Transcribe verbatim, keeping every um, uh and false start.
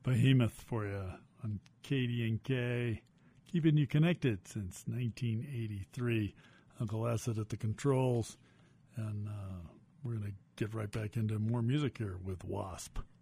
Behemoth for you on K D N K, keeping you connected since nineteen eighty-three. Uncle Acid at the controls, and uh, we're going to get right back into more music here with Wasp.